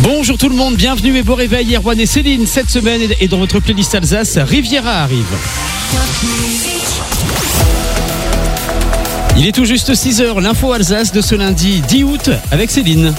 Bonjour tout le monde, bienvenue et beau réveil. Erwan et Céline, cette semaine et dans votre playlist Alsace, Riviera arrive. Il est tout juste 6h, l'info Alsace de ce lundi 10 août avec Céline.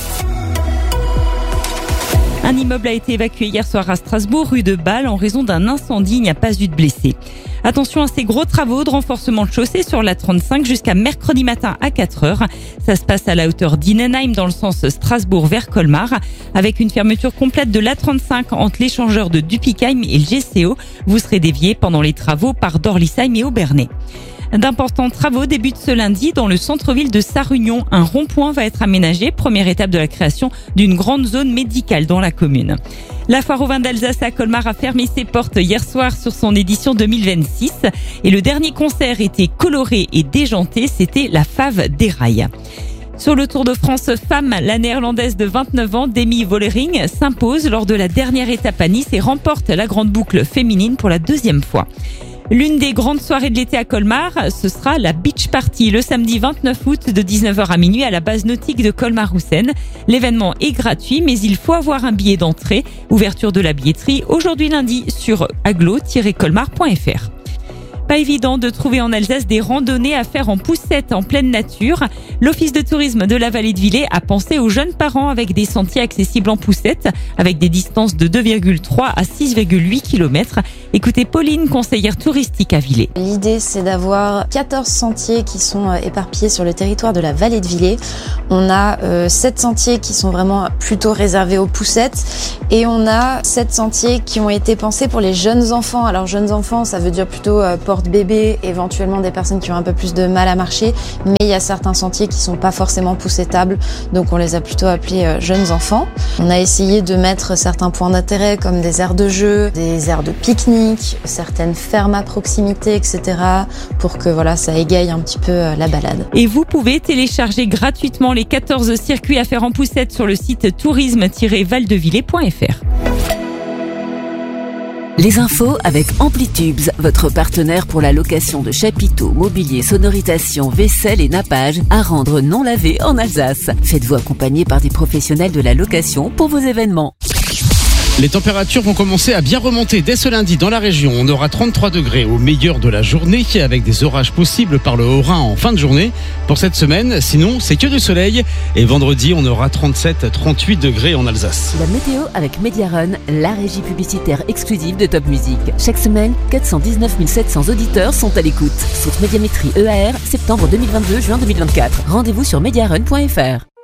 Un immeuble a été évacué hier soir à Strasbourg, rue de Bâle, en raison d'un incendie. Il n'y a pas eu de blessés. Attention à ces gros travaux de renforcement de chaussée sur la 35 jusqu'à mercredi matin à 4h. Ça se passe à la hauteur d'Innenheim dans le sens Strasbourg vers Colmar, avec une fermeture complète de l'A35 entre l'échangeur de Dupikheim et le GCO. Vous serez dévié pendant les travaux par Dorlisheim et Aubernais. D'importants travaux débutent ce lundi dans le centre-ville de Sarre-Union. Un rond-point va être aménagé, première étape de la création d'une grande zone médicale dans la commune. La foire au vin d'Alsace à Colmar a fermé ses portes hier soir sur son édition 2026 et le dernier concert était coloré et déjanté, c'était la Fave des Rails. Sur le Tour de France femmes, la néerlandaise de 29 ans, Demi Vollering, s'impose lors de la dernière étape à Nice et remporte la grande boucle féminine pour la deuxième fois. L'une des grandes soirées de l'été à Colmar, ce sera la Beach Party le samedi 29 août de 19h à minuit à la base nautique de Colmar-Roussen. L'événement est gratuit mais il faut avoir un billet d'entrée. Ouverture de la billetterie aujourd'hui lundi sur aglo-colmar.fr. Pas évident de trouver en Alsace des randonnées à faire en poussette en pleine nature. L'Office de tourisme de la vallée de Villers a pensé aux jeunes parents avec des sentiers accessibles en poussette, avec des distances de 2,3 à 6,8 km. Écoutez Pauline, conseillère touristique à Villers. L'idée, c'est d'avoir 14 sentiers qui sont éparpillés sur le territoire de la vallée de Villers. On a 7 sentiers qui sont vraiment plutôt réservés aux poussettes et on a 7 sentiers qui ont été pensés pour les jeunes enfants. Alors jeunes enfants, ça veut dire plutôt porte-bébé, éventuellement des personnes qui ont un peu plus de mal à marcher, mais il y a certains sentiers qui sont pas forcément poussettables, donc on les a plutôt appelés jeunes enfants. On a essayé de mettre certains points d'intérêt comme des aires de jeu, des aires de pique-nique, certaines fermes à proximité, etc. pour que ça égaye un petit peu la balade. Et vous pouvez télécharger gratuitement les 14 circuits à faire en poussette sur le site tourisme-valdevillers.fr. Les infos avec Amplitubes, votre partenaire pour la location de chapiteaux, mobilier, sonorisation, vaisselle et nappage à rendre non lavé en Alsace. Faites-vous accompagner par des professionnels de la location pour vos événements. Les températures vont commencer à bien remonter dès ce lundi dans la région. On aura 33 degrés au meilleur de la journée avec des orages possibles par le Haut-Rhin en fin de journée. Pour cette semaine, sinon, c'est que du soleil. Et vendredi, on aura 37-38 degrés en Alsace. La météo avec Mediarun, la régie publicitaire exclusive de Top Music. Chaque semaine, 419 700 auditeurs sont à l'écoute. Sauf Médiamétrie EAR, septembre 2022, juin 2024. Rendez-vous sur mediarun.fr.